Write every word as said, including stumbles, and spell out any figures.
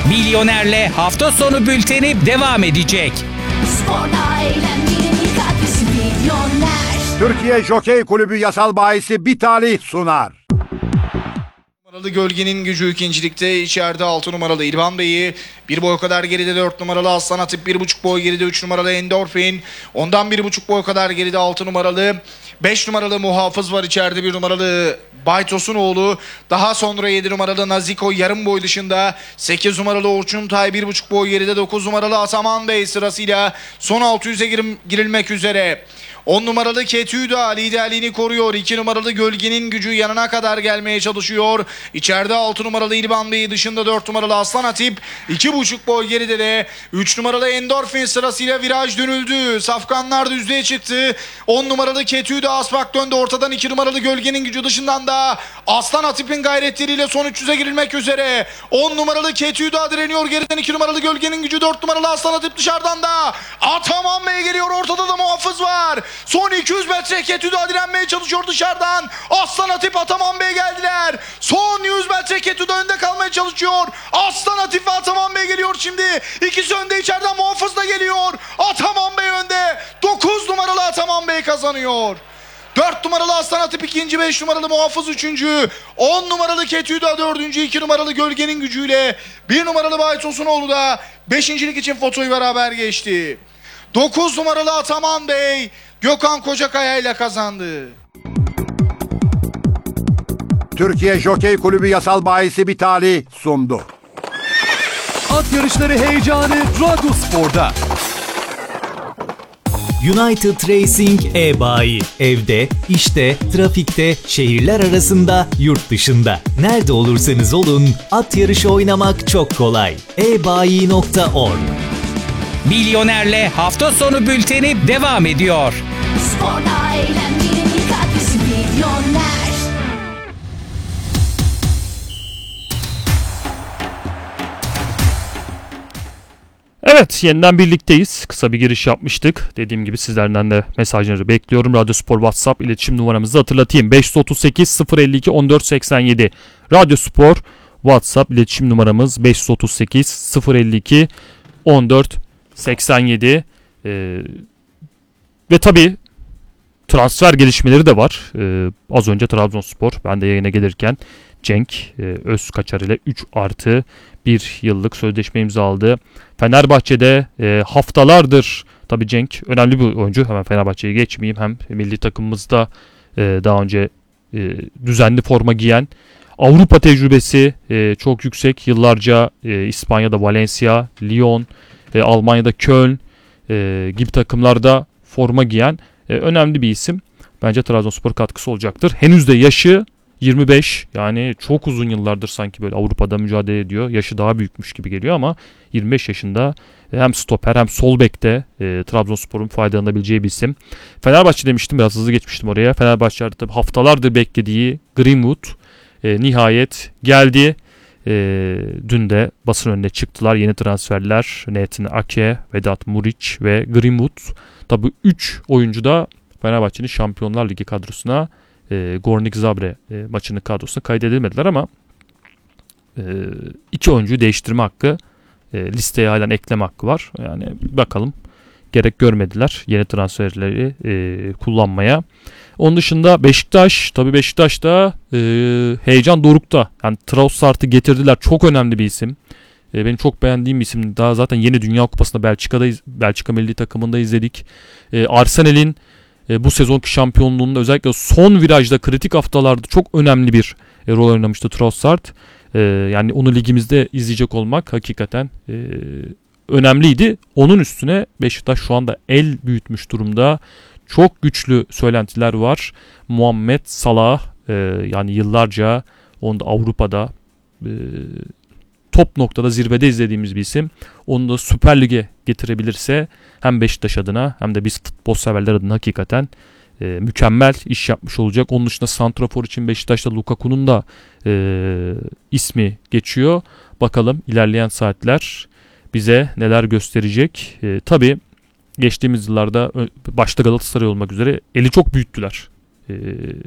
Milyoner'le hafta sonu bülteni devam edecek. Sporla eğlenmenin katkısı Milyoner. Türkiye Jokey Kulübü yasal bahisi bir talih sunar. Numaralı Gölgenin Gücü ikincilikte, içeride altı numaralı İlhan Bey'i, bir boy kadar geride dört numaralı Aslan Atip, bir buçuk boy geride üç numaralı Endorfin, ondan bir buçuk boy kadar geride altı numaralı, beş numaralı Muhafız var içeride, bir numaralı Baytos'un oğlu, daha sonra yedi numaralı Naziko yarım boy dışında, sekiz numaralı Orçun Tay bir buçuk boy geride, dokuz numaralı Ataman Bey sırasıyla son altı yüze girim, girilmek üzere. on numaralı Ketüda liderliğini koruyor. iki numaralı Gölgenin Gücü yanına kadar gelmeye çalışıyor. İçeride altı numaralı İlban Bey, dışında dört numaralı Aslan Atip. iki buçuk boy geride de üç numaralı Endorfin sırasıyla viraj dönüldü. Safkanlar düzlüğe çıktı. on numaralı Ketüda Aspak döndü. Ortadan iki numaralı Gölgenin Gücü, dışından da Aslan Atip'in gayretleriyle son üç yüze girilmek üzere. on numaralı Ketüda direniyor. Geriden iki numaralı Gölgenin Gücü, dört numaralı Aslan Atip, dışarıdan da Ataman Bey geliyor. Ortada da Muhafız var. Son iki yüz metre Ketüda direnmeye çalışıyor dışarıdan. Aslan Atip, Ataman Bey geldiler. Son yüz metre Ketüda önde kalmaya çalışıyor. Aslan Atip ve Ataman Bey geliyor şimdi. İkisi önde, içeriden Muhafız da geliyor. Ataman Bey önde. dokuz numaralı Ataman Bey kazanıyor. dört numaralı Aslan Atip ikinci, beş numaralı Muhafız üçüncü, on numaralı Ketüda dördüncü, iki numaralı Gölgenin Gücü'yle bir numaralı Baytosunoğlu da beşincilik için fotoyu beraber geçti. dokuz numaralı Ataman Bey Gökhan Kocakaya ile kazandı. Türkiye Jokey Kulübü yasal bahisi bir talih sundu. At yarışları heyecanı Radyo Spor'da. United Racing e-bayi. Evde, işte, trafikte, şehirler arasında, yurt dışında. Nerede olursanız olun, at yarışı oynamak çok kolay. e bayi nokta org. Milyoner'le hafta sonu bülteni devam ediyor. Sporla eğlenmenin katkısı Milyoner. Evet, yeniden birlikteyiz. Kısa bir giriş yapmıştık. Dediğim gibi sizlerden de mesajları bekliyorum. Radyo Spor WhatsApp iletişim numaramızı hatırlatayım. beş otuz sekiz sıfır elli iki on dört seksen yedi. Radyo Spor WhatsApp iletişim numaramız beş otuz sekiz sıfır elli iki on dört seksen yedi. Ee, ve tabii transfer gelişmeleri de var. Ee, az önce Trabzonspor, ben de yayına gelirken Cenk e, Özkaçar ile üç artı bir yıllık sözleşme imzaladı. Fenerbahçe'de e, haftalardır, tabii Cenk önemli bir oyuncu. Hemen Fenerbahçe'ye geçmeyeyim. Hem milli takımımızda e, daha önce e, düzenli forma giyen, Avrupa tecrübesi e, çok yüksek. Yıllarca e, İspanya'da Valencia, Lyon, e, Almanya'da Köln e, gibi takımlarda forma giyen e, önemli bir isim. Bence Trabzonspor katkısı olacaktır. Henüz de yaşı yirmi beş, yani çok uzun yıllardır sanki böyle Avrupa'da mücadele ediyor. Yaşı daha büyükmüş gibi geliyor ama yirmi beş yaşında hem stoper hem sol bekte e, Trabzonspor'un faydalanabileceği bir isim. Fenerbahçe demiştim, biraz hızlı geçmiştim oraya. Fenerbahçe'de tabii haftalardır beklediği Greenwood e, nihayet geldi. E, dün de basın önüne çıktılar yeni transferler. Nathan Ake, Vedat Muriç ve Greenwood. Tabii üç oyuncu da Fenerbahçe'nin Şampiyonlar Ligi kadrosuna, E, Gornik Zabre e, maçının kadrosuna kaydedilmediler ama e, iki oyuncuyu değiştirme hakkı, e, listeye halen ekleme hakkı var. Yani bakalım, gerek görmediler yeni transferleri e, kullanmaya. Onun dışında Beşiktaş, tabii Beşiktaş'ta e, heyecan dorukta. Yani Trossard'ı getirdiler, çok önemli bir isim. E, benim çok beğendiğim bir isim. Daha zaten yeni Dünya Kupası'nda Belçika'da, Belçika milli takımında izledik. E, Arsenal'in E, bu sezonki şampiyonluğunda özellikle son virajda, kritik haftalarda çok önemli bir e, rol oynamıştı Trossard. E, yani onu ligimizde izleyecek olmak hakikaten e, önemliydi. Onun üstüne Beşiktaş şu anda el büyütmüş durumda. Çok güçlü söylentiler var. Muhammed Salah, e, yani yıllarca onu da Avrupa'da e, top noktada zirvede izlediğimiz bir isim. Onu da Süper Lig'e getirebilirse hem Beşiktaş adına hem de biz futbol severler adına hakikaten e, mükemmel iş yapmış olacak. Onun dışında santrafor için Beşiktaş'ta Lukaku'nun da e, ismi geçiyor. Bakalım ilerleyen saatler bize neler gösterecek. E, tabii geçtiğimiz yıllarda başta Galatasaray olmak üzere eli çok büyüttüler. E,